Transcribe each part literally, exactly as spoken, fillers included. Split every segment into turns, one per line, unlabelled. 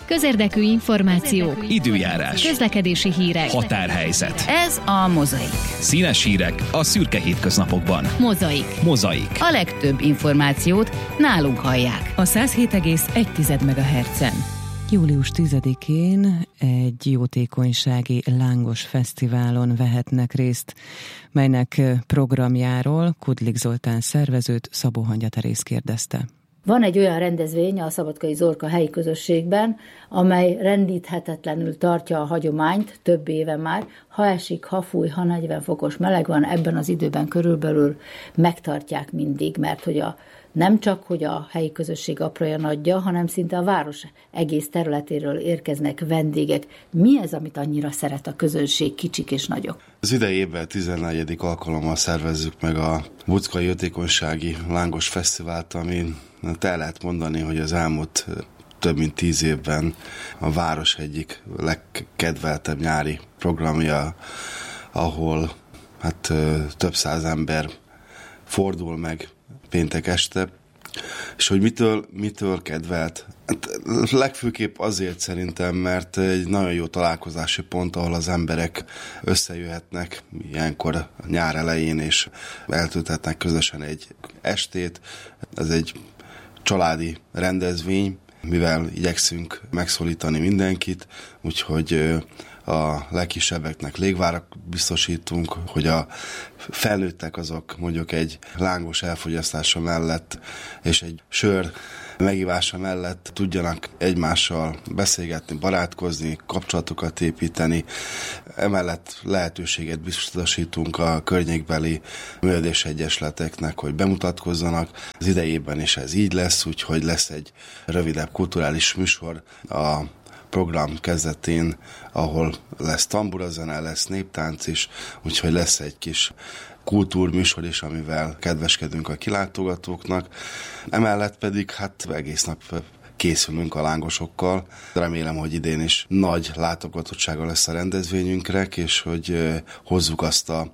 közérdekű információk,
időjárás,
közlekedési hírek,
határhelyzet.
Ez a Mozaik.
Színes hírek a szürke hétköznapokban.
Mozaik.
Mozaik.
A legtöbb információt nálunk hallják.
A száz hét egész egy megahertzen. Július tizedikén egy jótékonysági lángos fesztiválon vehetnek részt, melynek programjáról Kudlik Zoltán szervezőt Szabó Hangya Teréz kérdezte.
Van egy olyan rendezvény a Szabadkai Zorka helyi közösségben, amely rendíthetetlenül tartja a hagyományt több éve már. Ha esik, ha fúj, ha negyven fokos meleg van, ebben az időben körülbelül megtartják mindig, mert hogy a nem csak, hogy a helyi közösség aprója nagyja, hanem szinte a város egész területéről érkeznek vendégek. Mi ez, amit annyira szeret a közönség, kicsik és nagyok?
Az idei évben tizennegyedik alkalommal szervezzük meg a Buckai Jótékonysági Lángos Fesztivált, ami el lehet mondani, hogy az elmúlt több mint tíz évben a város egyik legkedveltebb nyári programja, ahol hát több száz ember fordul meg péntek este, és hogy mitől, mitől kedvelt? Hát legfőképp azért szerintem, mert egy nagyon jó találkozási pont, ahol az emberek összejöhetnek ilyenkor a nyár elején, és eltölthetnek közösen egy estét. Ez egy családi rendezvény, mivel igyekszünk megszólítani mindenkit, úgyhogy a legkisebbeknek légvárat biztosítunk, hogy a felnőttek azok mondjuk egy lángos elfogyasztása mellett és egy sör megívása mellett tudjanak egymással beszélgetni, barátkozni, kapcsolatokat építeni. Emellett lehetőséget biztosítunk a környékbeli művelődésegyesületeknek, hogy bemutatkozzanak. Az idejében is ez így lesz, úgyhogy lesz egy rövidebb kulturális műsor a program kezdetén, ahol lesz tamburazene, lesz néptánc is, úgyhogy lesz egy kis kultúrműsor is, amivel kedveskedünk a kilátogatóknak. Emellett pedig hát egész nap készülünk a lángosokkal. Remélem, hogy idén is nagy látogatottsága lesz a rendezvényünkre, és hogy hozzuk azt a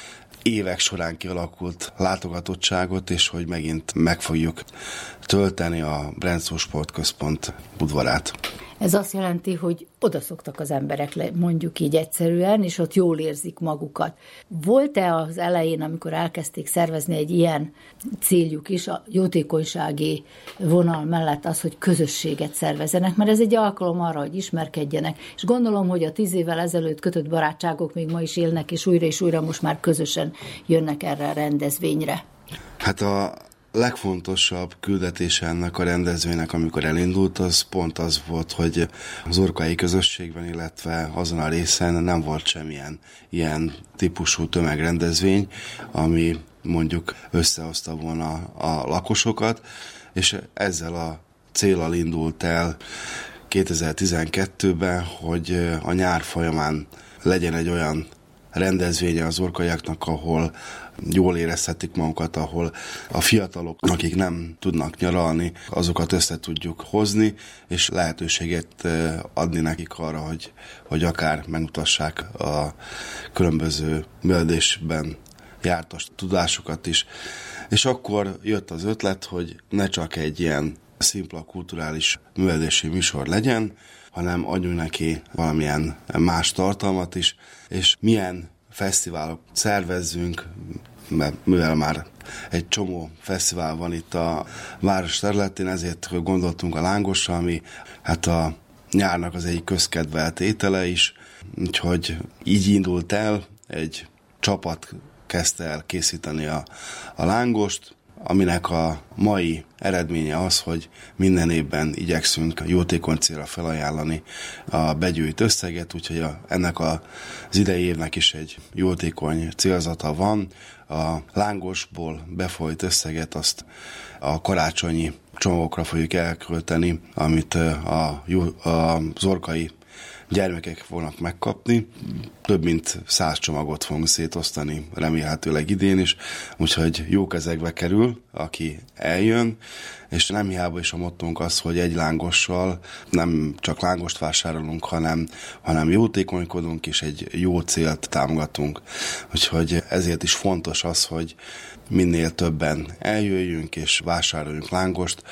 évek során kialakult látogatottságot, és hogy megint meg fogjuk tölteni a Brentszó Sportközpont udvarát.
Ez azt jelenti, hogy oda szoktak az emberek le, mondjuk így egyszerűen, és ott jól érzik magukat. Volt-e az elején, amikor elkezdték szervezni egy ilyen céljuk is, a jótékonysági vonal mellett az, hogy közösséget szervezzenek, mert ez egy alkalom arra, hogy ismerkedjenek, és gondolom, hogy a tíz évvel ezelőtt kötött barátságok még ma is élnek, és újra és újra most már közösen jönnek erre a rendezvényre.
Hát a legfontosabb küldetése ennek a rendezvénynek, amikor elindult, az pont az volt, hogy az orkai közösségben, illetve azon a részen nem volt semmilyen ilyen típusú tömegrendezvény, ami mondjuk összehozta volna a lakosokat, és ezzel a céllal indult el kétezer-tizenkettőben, hogy a nyár folyamán legyen egy olyan rendezvénye az orkaiaknak, ahol jól érezhetik magukat, ahol a fiatalok, akik nem tudnak nyaralni, azokat össze tudjuk hozni, és lehetőséget adni nekik arra, hogy, hogy akár megmutassák a különböző művelődésben jártas tudásukat is. És akkor jött az ötlet, hogy ne csak egy ilyen szimpla kulturális művelődési műsor legyen, hanem adjunk neki valamilyen más tartalmat is, és milyen fesztiválok szervezzünk, mert mivel már egy csomó fesztivál van itt a város területén, ezért gondoltunk a lángosra, ami hát a nyárnak az egyik közkedvelt étele is, úgyhogy így indult el, egy csapat kezdte el készíteni a, a lángost, aminek a mai eredménye az, hogy minden évben igyekszünk jótékony célra felajánlani a begyűjt összeget, úgyhogy a, ennek a, az idei évnek is egy jótékony célzata van. A lángosból befolyt összeget azt a karácsonyi csomagokra fogjuk elkölteni, amit a, a zorkai gyermekek fognak megkapni. Több mint száz csomagot fogunk szétosztani, remélhetőleg idén is, úgyhogy jó kezekbe kerül, aki eljön, és nem hiába is a mottónk az, hogy egy lángossal nem csak lángost vásárolunk, hanem, hanem jótékonykodunk, és egy jó célt támogatunk. Úgyhogy ezért is fontos az, hogy minél többen eljöjjünk, és vásároljunk lángost,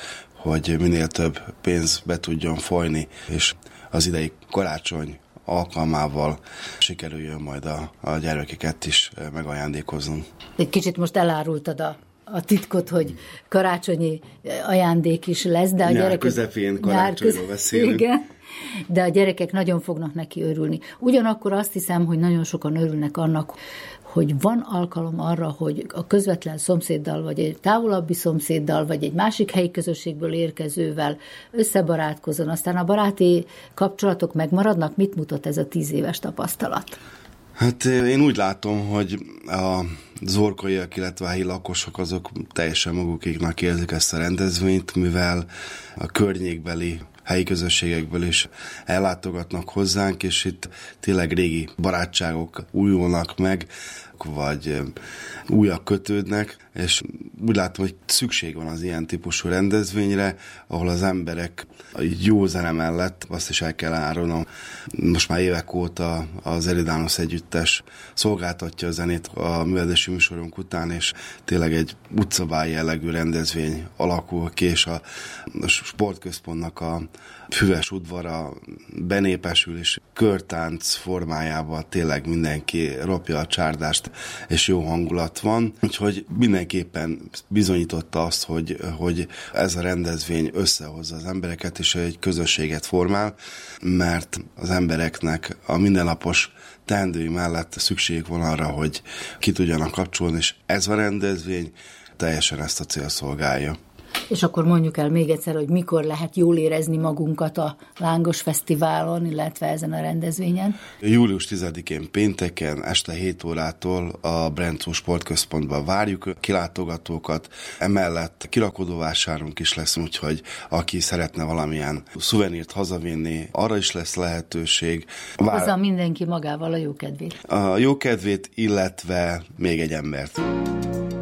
hogy minél több pénz be tudjon folyni, és az idei karácsony alkalmával sikerüljön majd a, a gyermekeket is megajándékoznunk.
Egy kicsit most elárultad a, a titkot, hogy karácsonyi ajándék is lesz, de a
nyár
gyerekek...
közepén karácsonyról köz... beszélünk.
Igen, de a gyerekek nagyon fognak neki örülni. Ugyanakkor azt hiszem, hogy nagyon sokan örülnek annak, hogy van alkalom arra, hogy a közvetlen szomszéddal, vagy egy távolabbi szomszéddal, vagy egy másik helyi közösségből érkezővel összebarátkozon. Aztán a baráti kapcsolatok megmaradnak. Mit mutat ez a tíz éves tapasztalat?
Hát én úgy látom, hogy a zorkaiak, illetve a helyi lakosok azok teljesen magukéknak érzik ezt a rendezvényt, mivel a környékbeli helyi közösségekből is ellátogatnak hozzánk, és itt tényleg régi barátságok újulnak meg, vagy újak kötődnek, és úgy látom, hogy szükség van az ilyen típusú rendezvényre, ahol az emberek jó zene mellett, azt is el kell árulnom, most már évek óta az Eridanos együttes szolgáltatja a zenét a művelési műsorunk után, és tényleg egy utcabál jellegű rendezvény alakul ki, és a, a sportközpontnak a füves udvara benépesül, és körtánc formájában tényleg mindenki ropja a csárdást, és jó hangulat van. Úgyhogy mindenképpen bizonyította azt, hogy, hogy ez a rendezvény összehozza az embereket, és egy közösséget formál, mert az embereknek a mindennapos teendői mellett szükség van arra, hogy ki tudjanak kapcsolni, és ez a rendezvény teljesen ezt a cél szolgálja.
És akkor mondjuk el még egyszer, hogy mikor lehet jól érezni magunkat a Lángos Fesztiválon, illetve ezen a rendezvényen.
július tizedikén pénteken este hét órától a Brentszó Sportközpontban várjuk a kilátogatókat. Emellett kirakodóvásárunk is lesz, úgyhogy aki szeretne valamilyen szuvenírt hazavinni, arra is lesz lehetőség.
Vár... Hozza mindenki magával a jókedvét.
A jókedvét, illetve még egy embert.